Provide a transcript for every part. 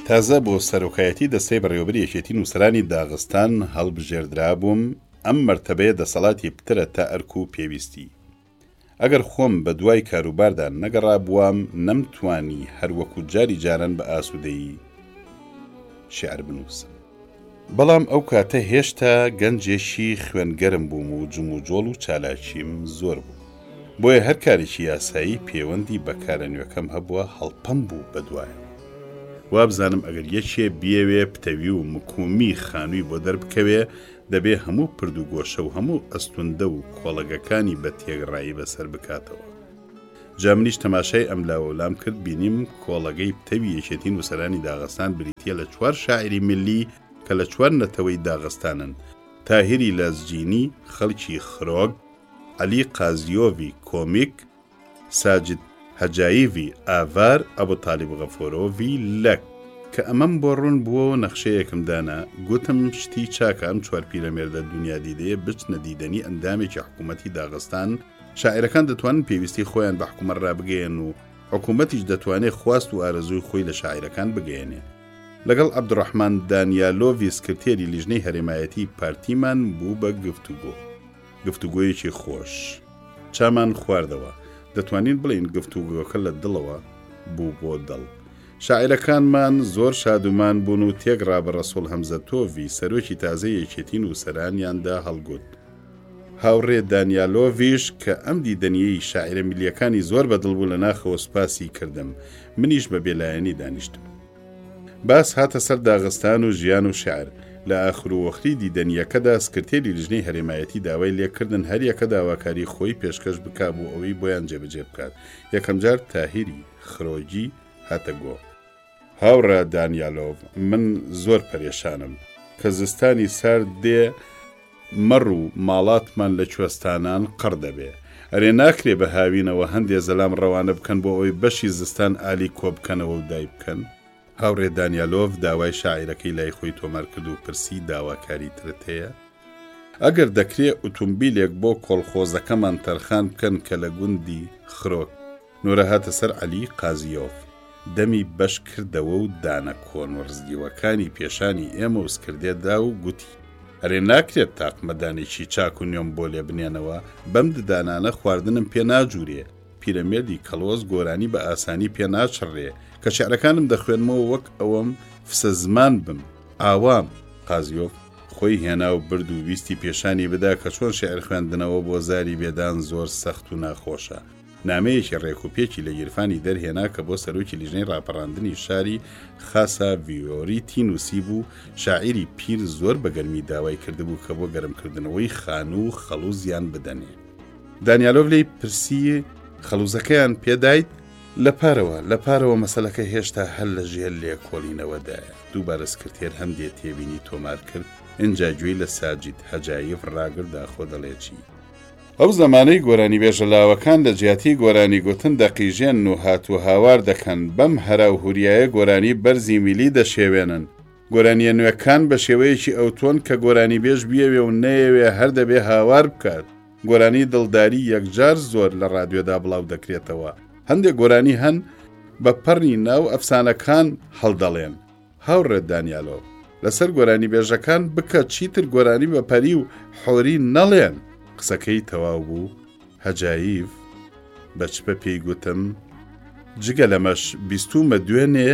تازە بۆ سەرۆکایەتی دەستەی بەڕێوەبەری یەکێتی نووسەرانی داغستان هەڵبژێردرا بووم. ئەم مەرتەبەیە دەسەڵاتی پترە تا ئەرک و پێویستی. ئەگەر خۆم بە دوای کاروباردا نەگەڕا بووام نەمتوانی هەروەکو جاری جاران بە ئاسوودەیی شێعر بنووسم. بەڵام ئەو کاتە هێشتا گەنجێشی خوێنگەرم بووم و جموجۆڵ و چالاکیم زۆر بوو. بۆیە هەر کارێکی یاسایی پەیوەندی بەکارە نوێکەم هەبووە هەڵپەم بوو بەدوایە. وابزانم ئەگەر یەکێ بیەوێ پتەوی و مکومی خانووی بۆ دەربکەوێ دەبێ هەموو پرد و گۆشە و هەموو ئەستوندە و کۆڵەگەکانی بە تێگڕایی بەسەر بکاتەوە. جا منیش تەماشای ئەم لاوەولام کرد، بینیم کۆڵەگەی پتەوی یەکێتی نووسەرانی داغستان بریتیە لە 4 شاعری ملی کە لە 4 نەتەوەی داغستانن: تاهیری لازجینی، خەڵکی خرۆگ، عەلی قازیۆڤی کۆمیک، ساجد هەجاییڤی ئاڤار، ئەبوتالیب غەفۆرۆڤی لەک. کە ئەمەم بۆ ڕوون بووە و نەخشەیەکم دانا، گوتم شتی چاکە ئەم 4 پیرەمێردە دنیا دیدەیە بچنە دیدەنی ئەندامێکی حکوومەتی داغستان. شاعیرەکان دەتوانن پێویستی خۆیان بە حکوومەت ڕابگەێن و حکوومەتیش دەتوانێت خواست و ئارەزووی خۆی لە شاعیرەکان بگەێنێ. لەگەڵ عەبدوڕەحمان دانیالۆڤی سکرتێری لیژنەی هەرێمایەتی پارتیمان بوو بە گفتوگۆیەکی خۆش. چامان خواردەوە، دەتوانین بڵین گفتوگۆکە لە دڵەوە بوو بۆ دڵ. شاعیرەکانمان زۆر شادومان بوون و تێگڕا بە ڕەسوڵ هەمزەتۆڤی سەرۆکی تازەی یەکێتی نووسەرانیاندا هەڵگوت. هاوڕێ دانیالۆڤیش کە ئەم دیدەنیەی شاعیرە میلیەکانی زۆر بەدڵ بوو لە ناخەوە سوپاسی کردم. منیش بە بێلایەنی دانیشتم. باس هاتە سەر داغستان و ژیان و شعر. لە ئاخر و وەختی دیدەنیەکەدا سکرتێری لیژنەی هەرێمایەتی داوای لێکردن هەر یەکە داواکاری خۆی پێشکەش بکا بۆ ئەوەی بۆیان جێبەجێ بکات. یەکەم جار تاهیری خرۆجی هاتە گۆ. هاوڕە دانیالۆڤ، من زۆر پەرێشانم کە زستانی سارد دێ، مەڕ و ماڵاتمان لە کوێستانان قڕ دەبێ. ئەرێ ناکرێ بە هاوینەوە هەندێ زەلام ڕەوانە بکەن بۆ ئەوەی بەشی زستان ئالی کۆ بکەنەوە و دای بکەن. هاوڕێ دانیالۆڤ داوای شاعیرەکەی لای خۆی تۆمار کرد و پرسی داواکاری ترت هەیە؟ ئەگەر دەکرێ ئۆتۆمبیلێک بۆ کۆڵخۆزەکەمان تەرخان بکەن کە لە گوندی خرۆک. نۆرە هاتە سەر عەلی قازیۆڤ. دەمی بەش کردەوە و دانە کۆنوەرزدیوەکانی پێشانی ئێمە وسکردێدا و گوتی: ئەرێ ناکرێت تاقمەدانێکی چاک و نوێم بۆ لێ بنێنەوە، بەم ددانانە خواردنم پێ ناجوورێ. پیرەمێردی کەڵۆز گۆرانی بە ئاسانی پێ ناچڕێ کە شعرەکانم دەخوێنمەوە وەک ئەوەم فسە زمان بم. ئاوام. قازیۆڤ خۆی هێنا و برد و ویستی پێشانی بدا کە چۆن شعر خوێندنەوە بۆ زاری بێدان زۆر سەخت و ناخۆشە. نامەیەکی ڕێکوپێکی لە گیرفانی دەرهێنا کە بۆ سەرۆکی لیژنەی ڕاپەڕاندنی شاری خاسا ڤیۆریتی نووسی بوو. شاعیری پیر زۆر بەگەرمی داوای کردبوو کە بۆ گەرمکردنەوەی خانوو خەڵوزیان بدەنێ. دانیالۆڤ لێی پرسی خەڵوزەکەیان پێدایت؟ لە پارەوە مەسەلەکە هێشتا هەر لە ژێر لێکۆڵینەوەدایە. دووبارە سکرتێر هەندێک تێبینی تۆمار کرد. ئینجا گوێی لە ساجد هەجاییڤ ڕاگردا خۆ دەڵێکی. ئەو زەمانەی گۆرانی بێژەلاوەکان لە جیاتی گۆرانی گوتن دەقیژێن و هاتووە هاوار دەکەن. بەم هەرا و هوریایە گۆرانی بەرزی میلی دەشێوێنن. گۆرانیە نوێکان بە شێوەیەکی ئەوتۆن کە گۆرانی بێژ بیەوێ و نەیەوێ هەر دەبێ هاوار بکات. گۆرانی دڵداری یەکجار زۆر لە ڕادیۆدا بڵاو دەکرێتەوە. هەندێک گۆرانی هەن بە پەڕی ناو ئەفسانەکان هەڵدەڵێن. هاوڕێ دانیالۆڤ، لەسەر گۆرانی بێژەکان بکە چیتر گۆرانی بە پەری و حۆری نەڵێن. قسەکەی تەواو بوو. هەجاییڤ بەچپە پێی گوتم: جگە لەمەش بیستومە دوێنێ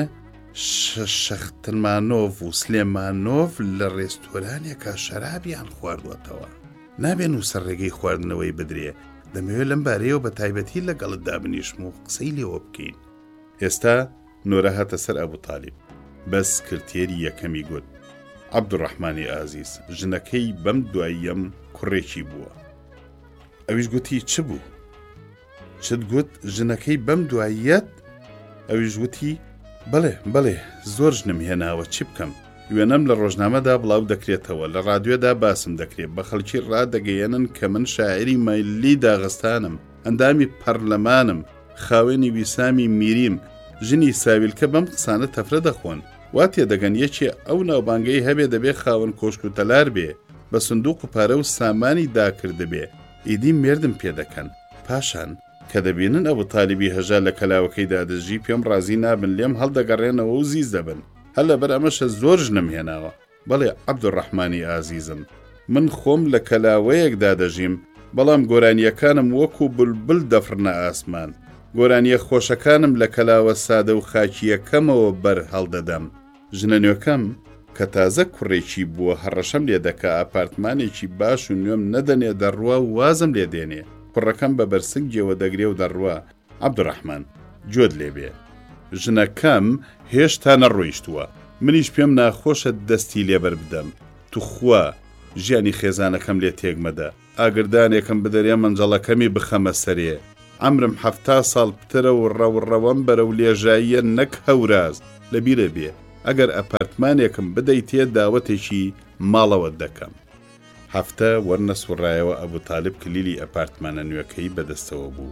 شەختمانۆڤ و سلێمانۆڤ لە ڕێستۆرانێکە شەرابیان خواردوەتەوە. نابێن و سەر ڕێگەی خواردنەوەی بدرێ. دەمەوێت لەم بارەیەوە بە تایبەتی لەگەڵتدا بنیشم و قسەی لێوە بکەین. ئێستا نۆرە هاتە سەر ئەبوتالیب. بەس سکرتێری یەکەمی گوت: عەبدوڕەحمانی ئازیز، ژنەکەی بەم دواییەم کوڕێکی بووە. ئەویش گوتی: چ بوو؟ چت گوت ژنەکەی بەم دواییەت؟ ئەویش گوتی: بەڵێ زۆر ژنم هێناوە، چی بکەم؟ وێنەم لە ڕۆژنامەدا بڵاو دەکرێتەوە، لە ڕادیۆدا باسم دەکرێت، بە خەڵکی ڕادەگەیەنن کە من شاعری مەیلی داغستانم، ئەندامی پەرلەمانم، خاوێنی ویسامی میریم. ژنی ساویلکە بەم قسانە تەفرە دەخۆن. وا تێدەگەن یەکێ ئەو ناوبانگەی هەبێ دەبێ خاوەن کۆشک و تەلار بێ، بە سندوق و پارە و سامانی داکرد بێ. ئیدی مێردم پێ دەکەن. پاشان کە دەبینن ئەبوتالیبی هەژار لە کەلاوەکەی دادەژی پێم ڕازی نابن، لێم هەڵدەگەڕێنەوە و زیز دەبن. هەر لەبەر ئەمەشە زۆر ژنم هێناوە. بەڵێ عەبدوڕەحمانی ئازیزم، من خۆم لە کەلاوەیەکدا دەژیم، بەڵام گۆرانیەکانم وەکو بولبل دەفڕنە ئاسمان. گۆرانیە خۆشەکانم لە کەلاوە سادە و خاکیەکەمەوە بەر هەڵدەدەم. ژنە نوێکەم کە تازە کوڕێکی بووە هەڕەشەم لێ دەکا ئاپارتمانێکی باش و نوێم نەدەنێ دەڕوا و وازم لێ دێنێ. کوڕەکەم بە بەرسنگیەوە دەگرێ و دەڕوا. عەبدوڕەحمان جۆت لێبێ، ژنەکەم هێشتا نەڕۆیشتووە. منیش پێم ناخۆشە دەستی لێبەر بدەم. توخوا ژیانی خێزانەکەم لێ تێگمەدە. ئاگردانێکم بدەرێ منجەڵەکەمی بخەمە سەرێ. عەمرم 70 ساڵ پترە و ڕەوڕەوەم بەرەو لێژاییە نەک هەوراز. لەبیرە بێ ئەگەر ئەپارتمانێکم بدەیتێ داوەتێکی ماڵەوە دەکەم. هەفتە وەرنە سوڕایەوە ئەبوتالب کلیلی ئەپارتمانە نوێەکەی بەدەستەوە بوو.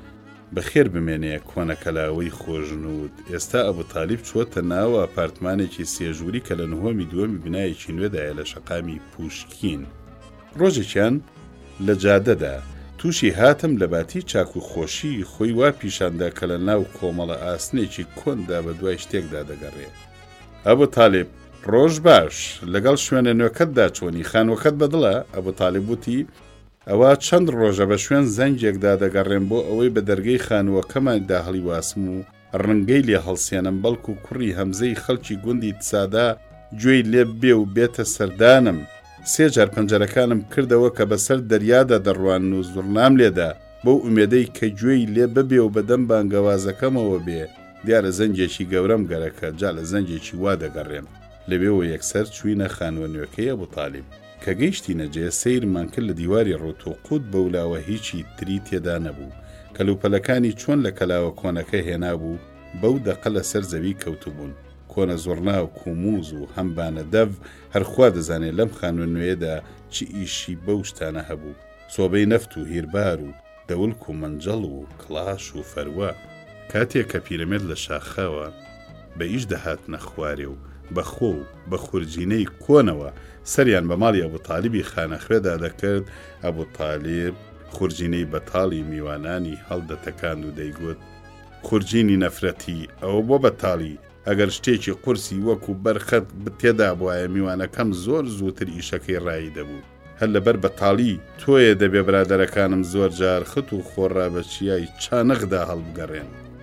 بەخێر بمێنێ کۆنە کەلاوەی خۆژنود. ئێستا ئەبوتالب چۆتە ناو ئەپارتمانێکی سێژووری کە لە نهۆمی دووەمی بنایەکی نوێدایە لە شەقامی پوشکین. ڕۆژێکیان لە جادەدا تووشی هاتم لە باتی چاک و خۆشی خۆی وا پیشاندا کە لە ناو کۆمەڵە ئاسنێکی کۆندا بە دوای شتێکدا دەگەڕێ. ئەبوتالب ڕۆژ باش، لەگەڵ شوێنە نوێکەتدا چۆنی خانوەکەت بەدڵە؟ ئەبوتالب وتی ئەوە چەند ڕۆژە بە شوێن زەنجێکدا دەگەڕێم بۆ ئەوەی بە دەرگەی خانووەکەماندا هەڵی واسم و ڕنگەی لێ هەڵسێنم، بەڵکو کوڕی هەمزەی خەڵکی گوندی تسادا گوێی لێ بێ و بێتە سەردانم. 3 جار پەنجەرەکانم کردەوە کە بەسەر دەریادا دەڕوان و زوڕنام لێدا بەو ئومێدەی کە گوێی لێ ببێ و بەدەم بانگەوازەکەمەوە بێ. دیارە زەنجێکی گەورەم گەرەکە، جا لە زەنجێکی وا دەگەڕێم. لەبێەوە یەکسەر چوینە خانوە نوێەکەی ئەبوتالب. کە گەیشتی نەجێ سەیرمان کرد لە دیواری ڕۆتۆقوت بەولاوە هیچی تری تێدا نەبوو. کەلوپەلەکانی چۆن لە کەلاوە کۆنەکە هێنابوو بەو دەقە لە سەر زەوی کەوتبوون. کۆنە زۆرنا و کوموز و هەمبانە دەڤ هەرخوا دەزانێت لەم خانوە نوێیەدا چی ئیشی بەو شتانە هەبوو. سۆبەی نەفت و هیربار و دەولک و منجەڵ و کڵاش و فەروە. کاتێک کە پیرەمێرد لە شاخەوە بە ئیش دەهات نەخوارێ و بەخۆ و بە خورجینەی کۆنەوە سەریان بە ماڵی ئەبوتالیبی خانەخوێدا دەکرد. ئەبوتالب خورجینەی بەتاڵی میوانانی هەڵدەتەکاند و دەیگوت خورجینی نەفرەتی ئەوە بۆ بەتاڵی، ئەگەر شتێکی قورسی وەکو بەرخەت تێدا بواە میوانەکەم زۆر زووتر ئیشەکەی ڕایی دەبوو. هەر لەبەر بەتاڵی تۆیە دەبێ برادەرەکانم زۆر جار خت و خۆڕا بە چیای چانەقدا هەڵبگەڕێن.